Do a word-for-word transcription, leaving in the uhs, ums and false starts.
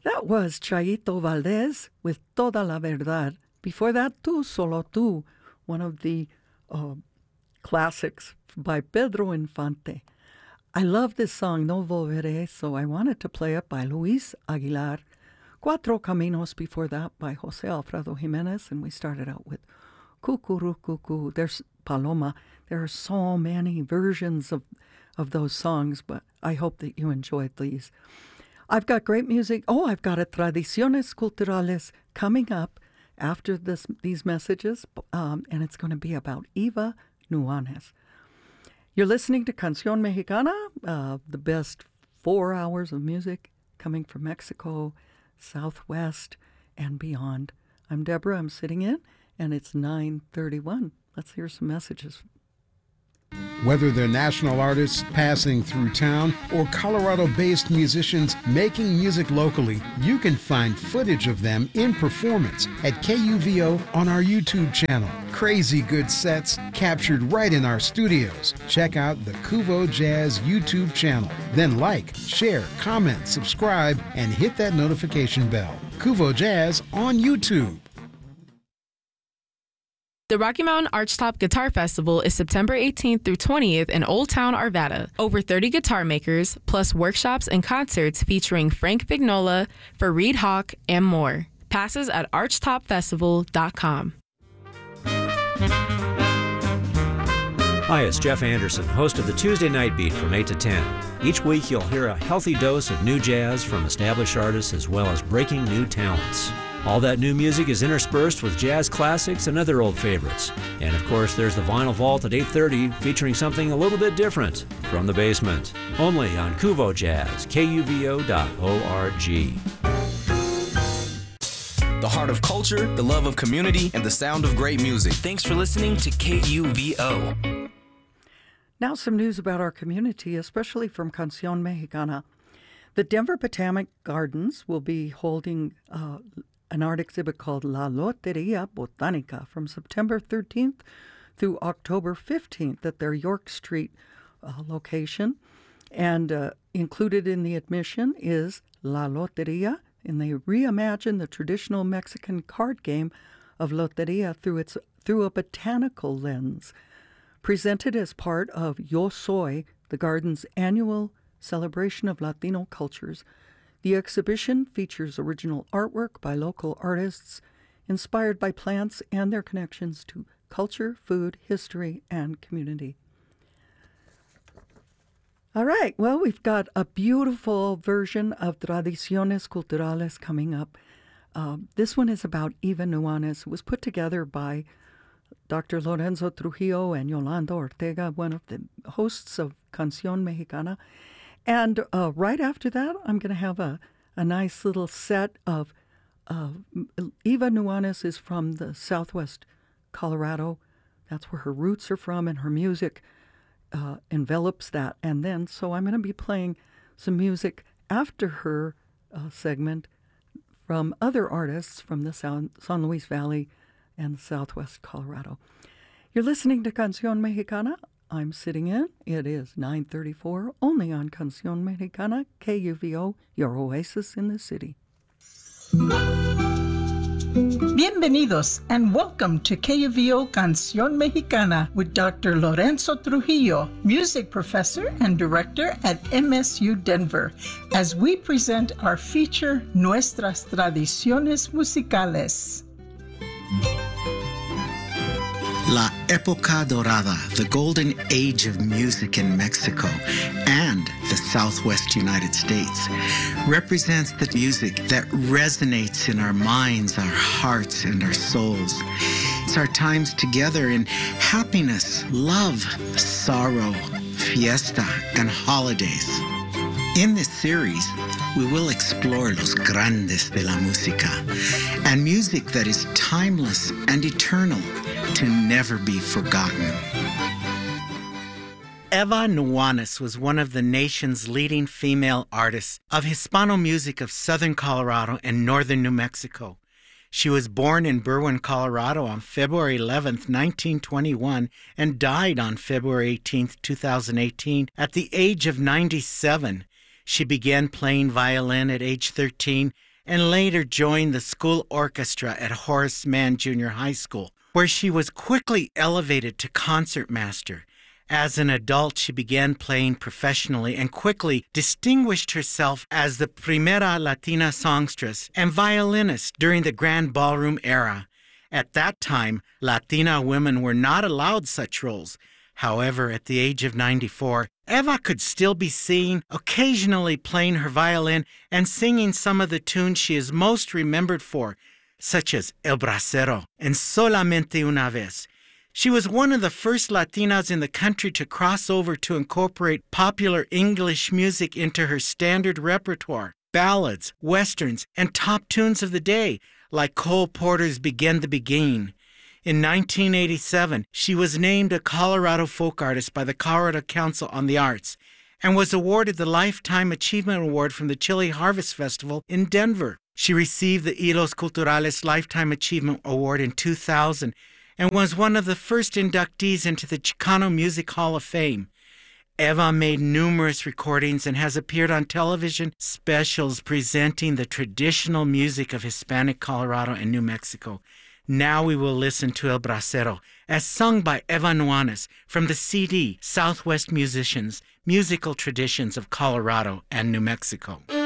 That was Chayito Valdez with Toda la Verdad. Before that, Tu Solo Tu, one of the uh, classics by Pedro Infante. I love this song, No Volveré, so I wanted to play it by Luis Aguilar. Cuatro Caminos before that by Jose Alfredo Jimenez, and we started out with Cucurucucu. There's Paloma. There are so many versions of, of those songs, but I hope that you enjoyed these. I've got great music. Oh, I've got a Tradiciones Culturales coming up after this these messages, um, and it's going to be about Eva Nuanez. You're listening to Canción Mexicana, uh, the best four hours of music coming from Mexico, Southwest, and beyond. I'm Deborah. I'm sitting in, and it's nine thirty-one. Let's hear some messages. Whether they're national artists passing through town or Colorado-based musicians making music locally, you can find footage of them in performance at K U V O on our YouTube channel. Crazy good sets captured right in our studios. Check out the Kuvo Jazz YouTube channel. Then like, share, comment, subscribe, and hit that notification bell. Kuvo Jazz on YouTube. The Rocky Mountain Archtop Guitar Festival is September eighteenth through twentieth in Old Town, Arvada. Over thirty guitar makers, plus workshops and concerts featuring Frank Vignola, Fareed Hawk, and more. Passes at archtop festival dot com. Hi, it's Jeff Anderson, host of the Tuesday Night Beat from eight to ten. Each week you'll hear a healthy dose of new jazz from established artists as well as breaking new talents. All that new music is interspersed with jazz classics and other old favorites. And of course, there's the Vinyl Vault at eight thirty featuring something a little bit different from the basement. Only on Kuvo Jazz, K U V O dot org. The heart of culture, the love of community, and the sound of great music. Thanks for listening to K U V O. Now some news about our community, especially from Canción Mexicana. The Denver Botanic Gardens will be holding uh, an art exhibit called La Loteria Botánica from September thirteenth through October fifteenth at their York Street uh, location. And uh, included in the admission is La Loteria, and they reimagine the traditional Mexican card game of Loteria through its through a botanical lens. Presented as part of Yo Soy, the garden's annual celebration of Latino cultures, the exhibition features original artwork by local artists inspired by plants and their connections to culture, food, history, and community. All right, well, we've got a beautiful version of Tradiciones Culturales coming up. Um, this one is about Eva Nuanez. It was put together by Doctor Lorenzo Trujillo and Yolanda Ortega, one of the hosts of Canción Mexicana. And uh, right after that, I'm going to have a, a nice little set of uh, Eva Nuanez is from the Southwest Colorado. That's where her roots are from, and her music uh, envelops that. And then, so I'm going to be playing some music after her uh, segment from other artists from the San, San Luis Valley and Southwest Colorado. You're listening to Canción Mexicana. I'm sitting in. It is nine thirty-four, only on Canción Mexicana, K U V O, your oasis in the city. Bienvenidos and welcome to K U V O Canción Mexicana with Doctor Lorenzo Trujillo, music professor and director at M S U Denver, as we present our feature, Nuestras Tradiciones Musicales. La Época Dorada, the golden age of music in Mexico and the Southwest United States, represents the music that resonates in our minds, our hearts, and our souls. It's our times together in happiness, love, sorrow, fiesta, and holidays. In this series, we will explore los grandes de la música and music that is timeless and eternal, to never be forgotten. Eva Nuanez was one of the nation's leading female artists of Hispano music of southern Colorado and northern New Mexico. She was born in Berwyn, Colorado on February eleventh, nineteen twenty-one, and died on February eighteenth, twenty eighteen, at the age of ninety-seven. She began playing violin at age thirteen and later joined the school orchestra at Horace Mann Junior High School, where she was quickly elevated to concertmaster. As an adult, she began playing professionally and quickly distinguished herself as the primera Latina songstress and violinist during the Grand Ballroom era. At that time, Latina women were not allowed such roles. However, at the age of ninety-four, Eva could still be seen occasionally playing her violin and singing some of the tunes she is most remembered for, such as El Bracero and Solamente una vez. She was one of the first Latinas in the country to cross over to incorporate popular English music into her standard repertoire, ballads, westerns, and top tunes of the day, like Cole Porter's Begin the Beguine. In nineteen eighty-seven, she was named a Colorado Folk Artist by the Colorado Council on the Arts and was awarded the Lifetime Achievement Award from the Chili Harvest Festival in Denver. She received the Hilos Culturales Lifetime Achievement Award in two thousand and was one of the first inductees into the Chicano Music Hall of Fame. Eva made numerous recordings and has appeared on television specials presenting the traditional music of Hispanic Colorado and New Mexico. Now we will listen to El Bracero, as sung by Eva Nuanez from the C D Southwest Musicians, Musical Traditions of Colorado and New Mexico.